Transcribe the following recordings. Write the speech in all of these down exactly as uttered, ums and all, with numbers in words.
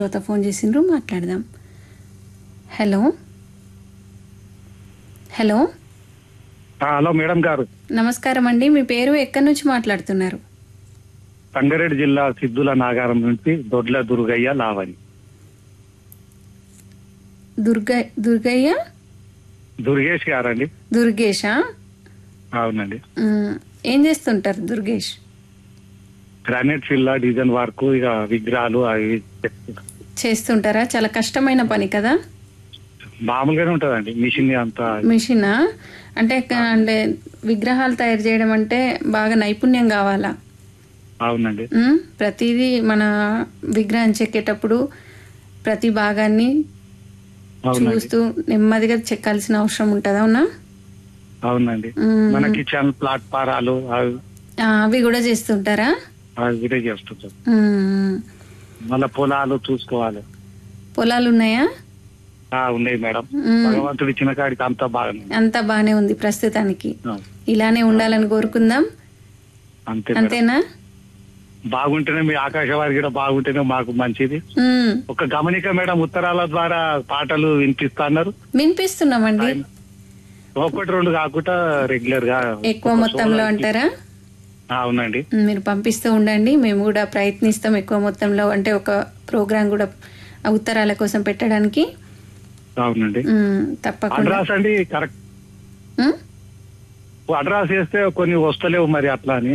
తర్వాత ఫోన్ చేసిండ్రు, మాట్లాడదాం. హలో హలో హలో మేడం గారు, నమస్కారం అండి. మీ పేరు, ఎక్కడి నుంచి మాట్లాడుతున్నారు? సంగారెడ్డి జిల్లా సిద్ధుల నాగారం నుంచి దొడ్ల దుర్గయ్య లావణి. దుర్గ దుర్గయ్య దుర్గేష్ గారండి. దుర్గేషా? అవునండి. మ్, ఏం చేస్తుంటారు దుర్గేష్? గ్రానైట్ ఫిల్లా, డిజైన్ వర్క్, ఇక విగ్రహాలు అవి చేస్తుంటారా? చాలా కష్టమైన పని కదా. మామూలుగానే ఉంటదండి. మిషన్ అంతా మిషనా? అంటే క- అంటే విగ్రహాలు తయారు చేయడం అంటే బాగా నైపుణ్యం కావాలా? అవునండి. మ్, ప్రతిదీ మన విగ్రహం చెక్కేటప్పుడు ప్రతి భాగాన్ని అవునండి. చూస్తూ నెమ్మదిగా చెక్కాల్సిన అవసరం ఉంటుందా? అవునా? అవునండి. మ్, మన కిచెన్ ప్లాట్ఫారాలు అవి ఆ, అవి కూడా చేస్తుంటారా? అవి కూడా చేస్తుంటాం. మ్, మళ్ళీ పొలాలు చూసుకోవాలి. పొలాలు ఉన్నాయా? ఆ, ఉన్నాయి మేడం. మ్, భగవంతుడు ఇచ్చిన కాడికి అంతా బాగానే ఉంది. అంతా బానే ఉంది ప్రస్తుతానికి. ఆ, ఇలానే ఉండాలని కోరుకుందాం. అంతే మేడం. అంతేనా? బాగుంటేనే మీ ఆకాశవాణి కూడా బాగుంటేనే మాకు మంచిది. మ్, ఒక గమనిక మేడం, ఉత్తరాల ద్వారా పాటలు వినిపిస్తున్నారు. వినిపిస్తున్నామండి. ఒకటి రెండు కాకుండా రెగ్యులర్ గా ఎక్కువ ఒక మొత్తంలో సోలో అంటారా? ఆ, అవునండి. మ్, మీరు పంపిస్తూ ఉండండి, మేము కూడా ప్రయత్నిస్తాం ఎక్కువ మొత్తంలో, అంటే ఒక ప్రోగ్రాం కూడా ఆ ఉత్తరాల కోసం పెట్టడానికి. అవునండి. మ్, తప్పకుండా. అడ్రస్ అండి కరెక్ట్. మ్, అడ్రస్ వేస్తే కొన్ని వస్తలేవు మరి అట్లా అని.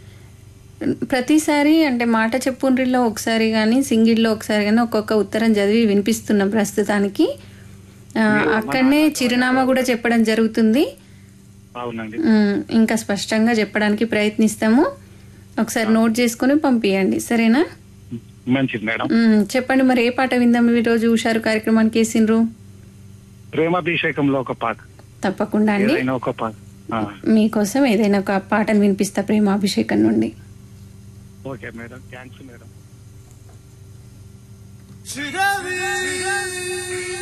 ప్రతిసారి అంటే మాట చెప్పుండ్రిలో ఒకసారి కానీ సింగిల్లో ఒకసారి కానీ ఒక్కొక్క ఉత్తరం చదివి వినిపిస్తున్నాం ప్రస్తుతానికి. ఆ, మీరు మన అక్కడనే చిరునామా కూడా చెప్పడం జరుగుతుంది. అవునండి. మ్, ఇంకా స్పష్టంగా చెప్పడానికి ప్రయత్నిస్తాము. ఒకసారి నోట్ చేసుకుని పంపించండి, సరేనా? మంచిది మేడం. మ్, చెప్పండి మరి, ఏ పాట విందాం ఈరోజు హుషారు కార్యక్రమానికి వేసిండ్రు? ప్రేమాభిషేకంలో ఒక పాట, తప్పకుండా అండి, ఏదైనా ఒక పాట. ఆ, మీకోసం ఏదైనా ఒక పాటను వినిపిస్తా ప్రేమాభిషేకం నుండి. Okay madam, thanks madam. Chiravi